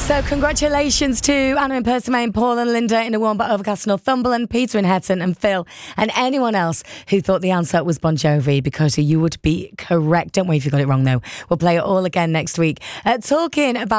So congratulations to Anna in Perthmain, Paul and Linda in Awamba, Overcast, Northumberland, Peter in Hetton and Phil and anyone else who thought the answer was Bon Jovi, because you would be correct. Don't worry if you got it wrong though. We'll play it all again next week. Talking about